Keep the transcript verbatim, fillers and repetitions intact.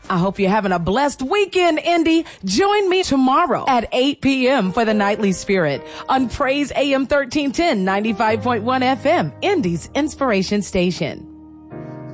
I hope you're having a blessed weekend, Indy. Join me tomorrow at eight p.m. for the Nightly Spirit on Praise A M thirteen ten, ninety-five point one F M, Indy's Inspiration Station.